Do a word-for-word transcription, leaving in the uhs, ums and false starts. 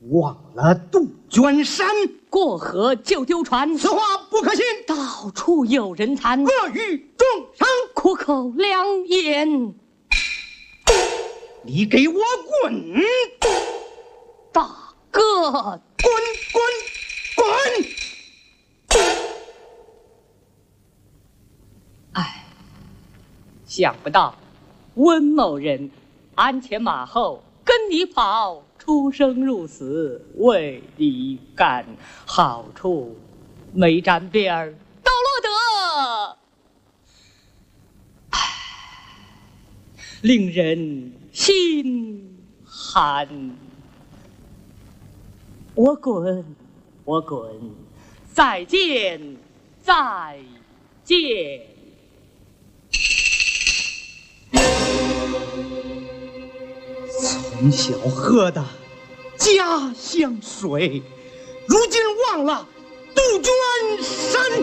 忘了杜鹃山， 过河就丢船， 此话不可信。 到处有人谈， 恶语重伤， 苦口良言。 你给我滚！ 大哥， 滚滚滚！ 哎，想不到温某人鞍前马后跟你跑，出生入死为你干，好处没沾边儿，倒落得唉，令人心寒。我滚，我滚，再见，再见。 从小喝的家乡水，如今忘了杜鹃山。